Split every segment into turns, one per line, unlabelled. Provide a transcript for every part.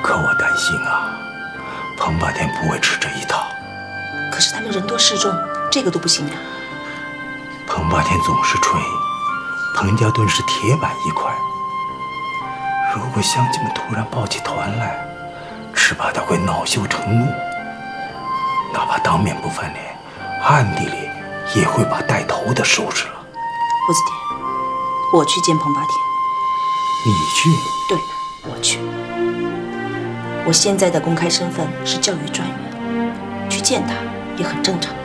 可我担心啊，彭霸天不会吃这一套。
可是他们人多势众，这个都不行啊。
彭霸天总是吹，彭家墩是铁板一块。如果乡亲们突然抱起团来，只怕他会恼羞成怒，哪怕当面不翻脸，暗地里也会把带头的收拾了。
胡子爹，我去见彭霸天。
你去？
对，我去。我现在的公开身份是教育专员，去见他也很正常。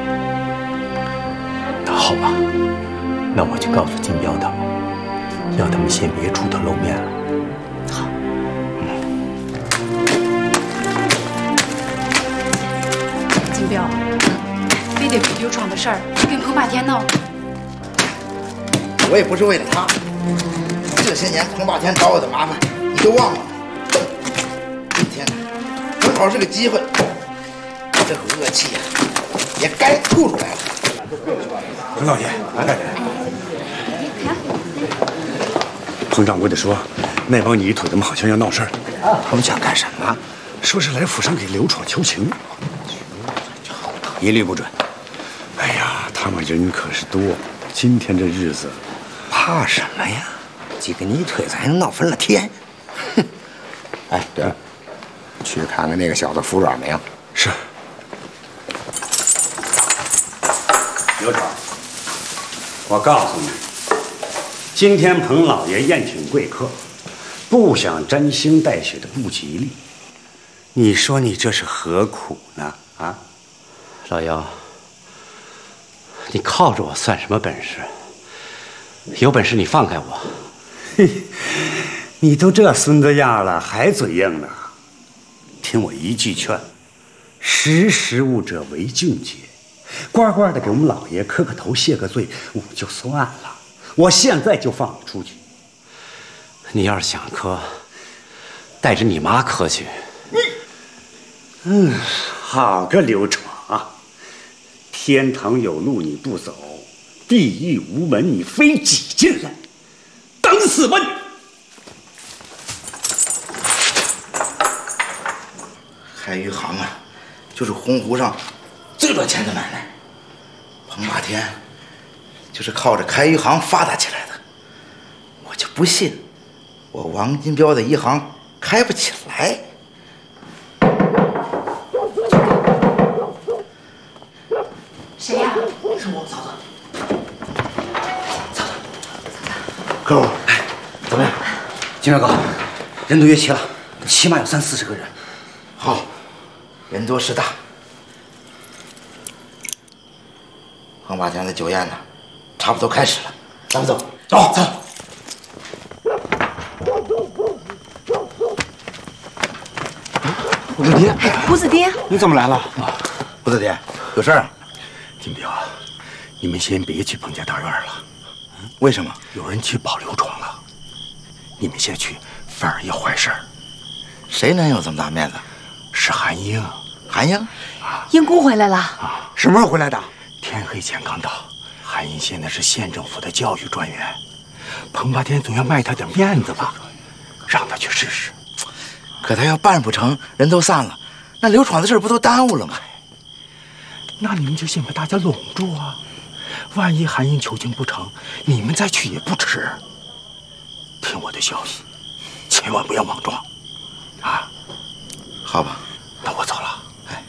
那好吧，那我就告诉金彪他们，要他们先别出头露面了。
好。
金彪，非得为刘闯的事儿去跟彭霸天闹。
我也不是为了他，这些年彭霸天找我的麻烦，你都忘了？今天正好是个机会，这口恶气呀，也该吐出来了。
彭老爷，来，彭掌柜的说，那帮泥腿子们好像要闹事儿，
他们想干什么？
说是来府上给刘闯求情。
一律不准。
哎呀，他们人可是多，今天这日子，
怕什么呀？几个泥腿子还能闹翻了天？哼！哎，对了，去看看那个小子服软没有？
是。刘闯，我告诉你，今天彭老爷宴请贵客，不想沾腥带血的不吉利。你说你这是何苦呢？啊？
老姚，你靠着我算什么本事？有本事你放开我！
嘿，你都这孙子样了，还嘴硬呢？听我一句劝，识时务者为俊杰，乖乖的给我们老爷磕个头谢个罪，我就算了。我现在就放你出去。
你要是想磕，带着你妈磕去。
好个刘闯！天堂有路你不走，地狱无门你非挤进来，等死吧你！
开余杭啊，就是洪湖上最赚钱的买卖。彭霸天就是靠着开余杭发达起来的。我就不信我王金彪的一行开不起来。
谁呀？
是我嫂子。嫂子，哥们，哎，怎么样？
金彪哥，人都约齐了，起码有30-40个人。
好，人多势大。彭霸天的酒宴呢，差不多开始了，咱们走。走。
胡子爹，
胡子爹，
你怎么来了？
胡子爹，有事儿？
金彪，你们先别去彭家大院了。
为什么？
有人去保刘闯了。你们先去，反而有坏事儿。
谁能有这么大面子？
是韩英。
韩英？
英姑回来了。
什么时候回来的？
天黑前刚到。韩英现在是县政府的教育专员，彭霸天总要卖他点面子吧，让他去试试。
可他要办不成，人都散了，那刘闯的事不都耽误了吗？
那你们就先把大家拢住啊！万一韩英求情不成，你们再去也不迟。听我的消息，千万不要莽撞，啊！
好吧，
那我走了。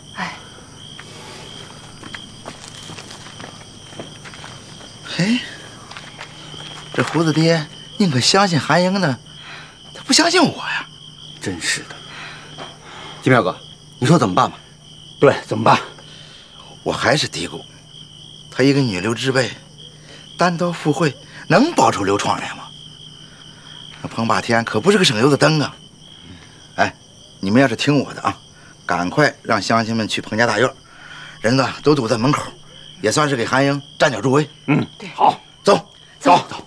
嘿，这胡子爹宁可相信韩英呢，他不相信我呀！
真是的。金彪哥，你说怎么办吧？
对，怎么办？
我还是嘀咕，他一个女流之辈，单刀赴会，能保出刘闯来吗？那彭霸天可不是个省油的灯啊！哎，你们要是听我的啊，赶快让乡亲们去彭家大院，人呢都堵在门口，也算是给韩英站脚助威。
对，好，
走。